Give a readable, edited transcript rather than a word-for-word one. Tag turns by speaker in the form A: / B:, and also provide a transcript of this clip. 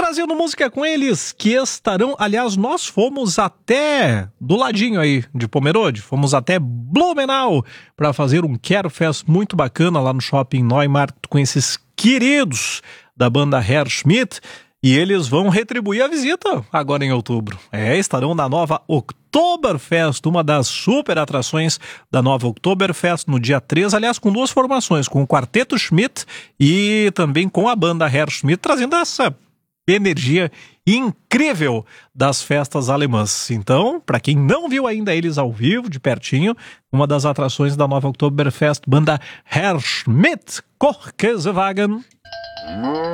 A: trazendo música com eles, que estarão, aliás, nós fomos até do ladinho aí de Pomerode, fomos até Blumenau para fazer um Querfest muito bacana lá no Shopping Neumarkt com esses queridos da banda Herr Schmidt, e eles vão retribuir a visita agora em outubro. Estarão na nova Oktoberfest, uma das super atrações da nova Oktoberfest, no dia 3, aliás, com duas formações, com o Quarteto Schmidt e também com a banda Herr Schmidt, trazendo essa energia incrível das festas alemãs. Então, para quem não viu ainda eles ao vivo, de pertinho, uma das atrações da nova Oktoberfest, banda Herr Schmidt, Kochkäsewagen.